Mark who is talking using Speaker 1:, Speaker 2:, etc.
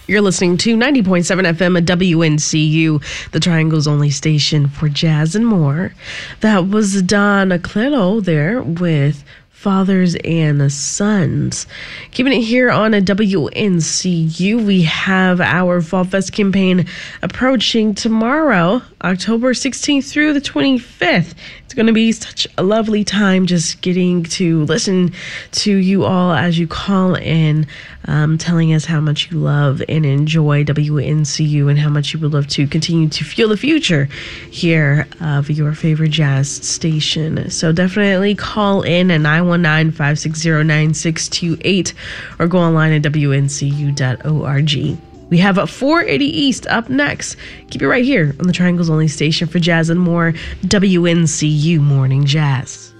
Speaker 1: You're listening to 90.7 FM at WNCU, the Triangle's only station for jazz and more. That was Don Aclero there with Fathers and Sons. Keeping it here on a WNCU, we have our Fall Fest campaign approaching tomorrow, October 16th through the 25th. It's going to be such a lovely time just getting to listen to you all as you call in, telling us how much you love and enjoy WNCU and how much you would love to continue to feel the future here of your favorite jazz station. So definitely call in at 919-560-9628 or go online at WNCU.org. We have a 480 East up next. Keep it right here on the Triangle's only station for jazz and more, WNCU Morning Jazz.